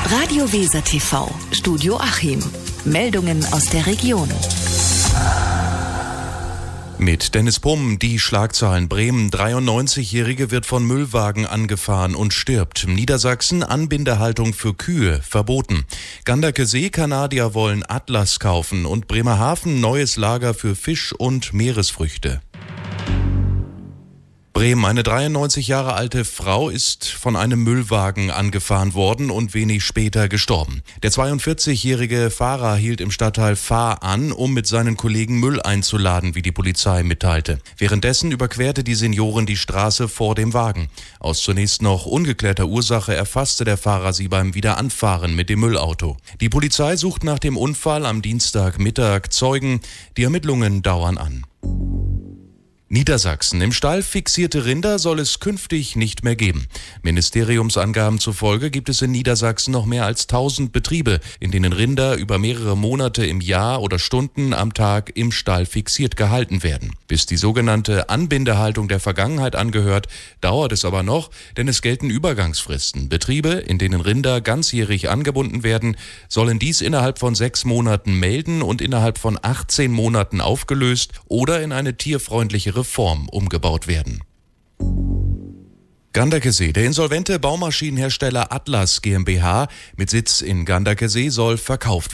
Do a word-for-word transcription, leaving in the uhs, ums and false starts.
Radio Weser T V, Studio Achim. Meldungen aus der Region. Mit Dennis Brumm, die Schlagzeilen. Bremen, dreiundneunzigjährige wird von Müllwagen angefahren und stirbt. Niedersachsen, Anbindehaltung für Kühe verboten. Ganderkesee, Kanadier wollen Atlas kaufen und Bremerhaven, neues Lager für Fisch und Meeresfrüchte. Bremen, eine dreiundneunzig Jahre alte Frau ist von einem Müllwagen angefahren worden und wenig später gestorben. Der zweiundvierzigjährige Fahrer hielt im Stadtteil Fahr an, um mit seinen Kollegen Müll einzuladen, wie die Polizei mitteilte. Währenddessen überquerte die Seniorin die Straße vor dem Wagen. Aus zunächst noch ungeklärter Ursache erfasste der Fahrer sie beim Wiederanfahren mit dem Müllauto. Die Polizei sucht nach dem Unfall am Dienstagmittag Zeugen. Die Ermittlungen dauern an. Niedersachsen. Im Stall fixierte Rinder soll es künftig nicht mehr geben. Ministeriumsangaben zufolge gibt es in Niedersachsen noch mehr als tausend Betriebe, in denen Rinder über mehrere Monate im Jahr oder Stunden am Tag im Stall fixiert gehalten werden. Bis die sogenannte Anbindehaltung der Vergangenheit angehört, dauert es aber noch, denn es gelten Übergangsfristen. Betriebe, in denen Rinder ganzjährig angebunden werden, sollen dies innerhalb von sechs Monaten melden und innerhalb von achtzehn Monaten aufgelöst oder in eine tierfreundliche Form umgebaut werden. Ganderkesee. Der insolvente Baumaschinenhersteller Atlas GmbH mit Sitz in Ganderkesee soll verkauft werden.